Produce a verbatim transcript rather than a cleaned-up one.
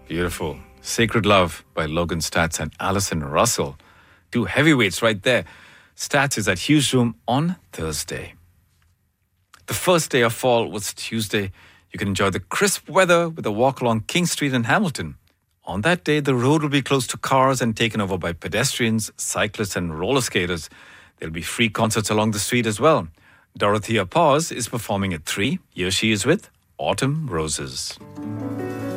Beautiful. Sacred Love by Logan Stats and Alison Russell. Two heavyweights right there. Stats is at Hughes Room on Thursday. The first day of fall was Tuesday. You can enjoy the crisp weather with a walk along King Street in Hamilton. On that day, the road will be closed to cars and taken over by pedestrians, cyclists and roller skaters. There'll be free concerts along the street as well. Dorothea Paz is performing at three. Here she is with Autumn Roses.